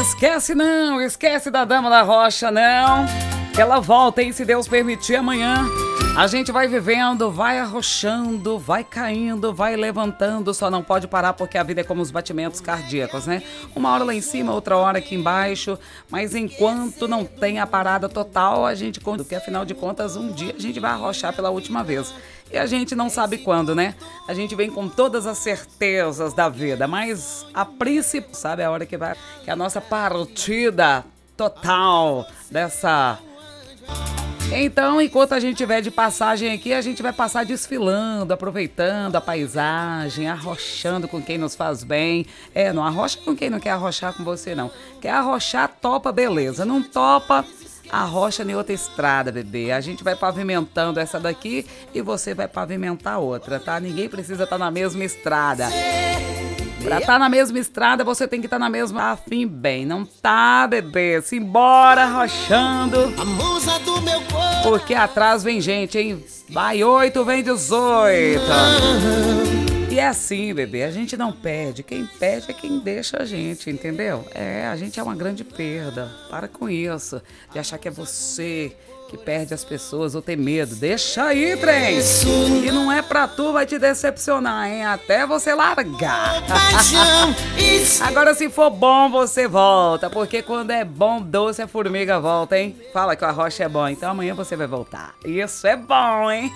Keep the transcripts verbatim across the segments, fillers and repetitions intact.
Esquece não, esquece da Dama da Rocha não. Ela volta, hein, se Deus permitir, amanhã. A gente vai vivendo, vai arrochando, vai caindo, vai levantando, só não pode parar porque a vida é como os batimentos cardíacos, né? Uma hora lá em cima, outra hora aqui embaixo, mas enquanto não tem a parada total, a gente conta, porque afinal de contas, um dia a gente vai arrochar pela última vez. E a gente não sabe quando, né? A gente vem com todas as certezas da vida, mas a princípio, sabe, a hora que vai, que a nossa partida total dessa... Então, enquanto a gente estiver de passagem aqui, a gente vai passar desfilando, aproveitando a paisagem, arrochando com quem nos faz bem. É, não arrocha com quem não quer arrochar com você, não. Quer arrochar, topa, beleza. Não topa, arrocha em outra estrada, bebê. A gente vai pavimentando essa daqui e você vai pavimentar outra, tá? Ninguém precisa estar na mesma estrada. Pra estar na mesma estrada, você tem que estar na mesma afim bem. Não tá, bebê? Simbora, arrochando. A musa do meu corpo. Porque atrás vem gente, hein? Vai oito, vem dezoito. E é assim, bebê, a gente não perde. Quem perde é quem deixa a gente, entendeu? É, a gente é uma grande perda. Para com isso. De achar que é você que perde as pessoas ou tem medo. Deixa aí, trem. E não é pra tu, vai te decepcionar, hein? Até você largar. Agora, se for bom, você volta. Porque quando é bom, doce, a formiga volta, hein? Fala que o arrocha é bom. Então amanhã você vai voltar. Isso é bom, hein?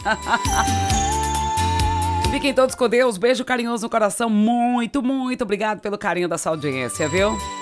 Fiquem todos com Deus. Beijo carinhoso no coração. Muito, muito obrigado pelo carinho da sua audiência, viu?